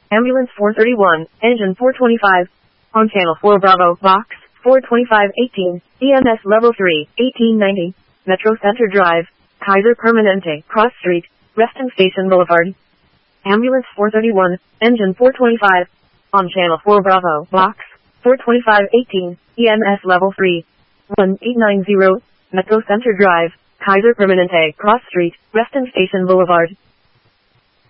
Ambulance 431, engine 425. On channel 4 Bravo, box 42518, EMS level 3, 1890, Metro Center Drive, Kaiser Permanente, Cross Street, Reston Station Boulevard. Ambulance 431, engine 425. On channel 4 Bravo, box 42518, EMS level 3, 1890, Metro Center Drive, Kaiser Permanente, Cross Street, Reston Station Boulevard.